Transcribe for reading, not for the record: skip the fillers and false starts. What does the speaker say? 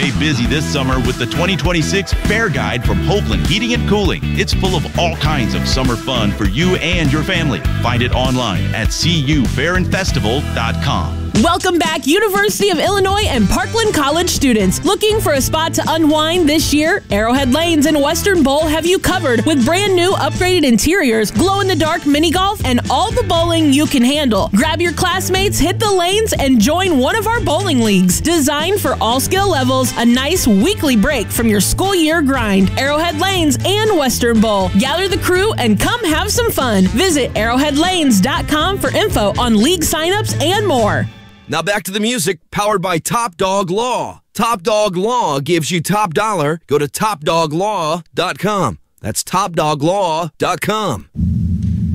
stay busy this summer with the 2026 Fair Guide from Hopeland Heating and Cooling. It's full of all kinds of summer fun for you and your family. Find it online at cufairandfestival.com. Welcome back, University of Illinois and Parkland College students. Looking for a spot to unwind this year? Arrowhead Lanes and Western Bowl have you covered with brand new upgraded interiors, glow-in-the-dark mini golf, and all the bowling you can handle. Grab your classmates, hit the lanes, and join one of our bowling leagues. Designed for all skill levels, a nice weekly break from your school year grind. Arrowhead Lanes and Western Bowl. Gather the crew and come have some fun. Visit arrowheadlanes.com for info on league signups and more. Now back to the music, powered by Top Dog Law. Top Dog Law gives you top dollar. Go to topdoglaw.com. That's topdoglaw.com.